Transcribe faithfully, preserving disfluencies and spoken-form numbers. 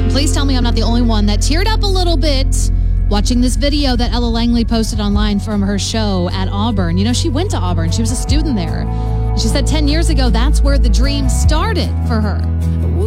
Please tell me I'm not the only one that teared up a little bit watching this video that Ella Langley posted online from her show at Auburn. You know, she went to Auburn. She was a student there. She said ten years ago, that's where the dream started for her.